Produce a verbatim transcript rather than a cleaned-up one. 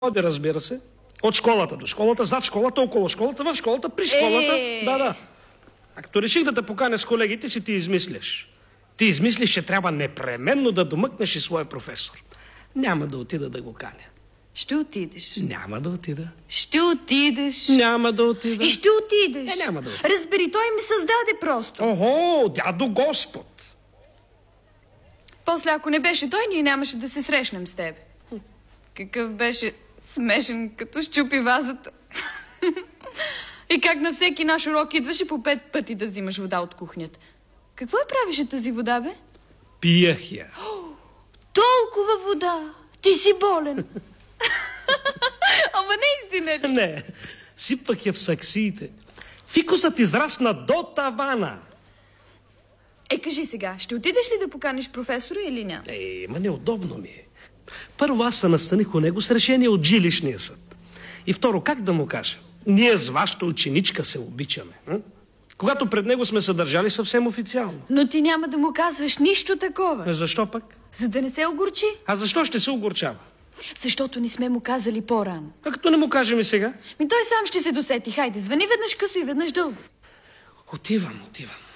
Ходи, разбира се. От школата до школата, зад школата, около школата, в школата, при школата. Е... Да, да. А като реших да те поканя с колегите си, ти измисляш. Ти измислиш, че трябва непременно да домъкнеш и своя професор. Няма да отида да го каня. Ще отидеш. Няма да отида. Ще отидеш. Няма да отида. И ще отидеш. Е, няма да отида. Разбери, той ми създаде просто. Охо, дядо Господ. После, ако не беше той, ние нямаше да се срещнем с теб. Какъв беше смешен, като щупи вазата. И как на всеки наш урок идваше по пет пъти да взимаш вода от кухнята. Какво я правише тази вода, бе? Пиях я. О, толкова вода! Ти си болен. Ама наистина ли? Не, сипвах я в саксиите. Фикусът израсна до тавана. Е, кажи сега, ще отидеш ли да поканиш професора или няма? Е, ма неудобно ми е. Първо, аз се настаних у него с решение от жилищния съд. И второ, как да му кажа? Ние с вашата ученичка се обичаме. М? Когато пред него сме се държали съвсем официално. Но ти няма да му казваш нищо такова. Защо пък? За да не се огорчи. А защо ще се огорчава? Защото не сме му казали по-рано. А като не му кажем и сега? Ми той сам ще се досети. Хайде, звъни веднъж късо и веднъж дълго. Отивам, отивам.